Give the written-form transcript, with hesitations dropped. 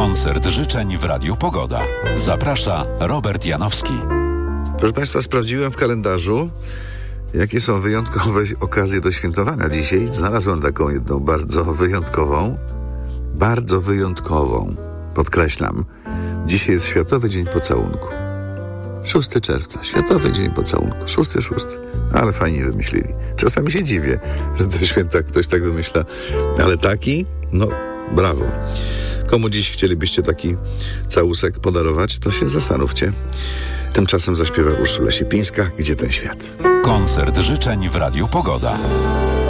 Koncert życzeń w Radiu Pogoda. Zaprasza Robert Janowski. Proszę Państwa, sprawdziłem w kalendarzu, jakie są wyjątkowe okazje do świętowania dzisiaj. Znalazłem taką jedną bardzo wyjątkową, podkreślam. Dzisiaj jest Światowy Dzień Pocałunku. 6 czerwca, Światowy Dzień Pocałunku. 6. Ale fajnie wymyślili. Czasami się dziwię, że do święta ktoś tak wymyśla. Ale taki? No, brawo. Komu dziś chcielibyście taki całusek podarować, to się zastanówcie. Tymczasem zaśpiewa Urszula Siepińska, Gdzie ten świat? Koncert życzeń w Radiu Pogoda.